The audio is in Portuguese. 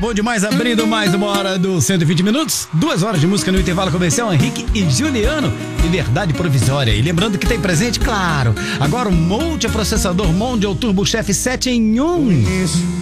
bom demais, abrindo mais uma hora do 120 minutos. 2 horas de música no intervalo comercial, Henrique e Juliano, Liberdade Provisória. E lembrando que tem presente, claro, agora o multiprocessador Mondial Turbo Chef 7 em 1.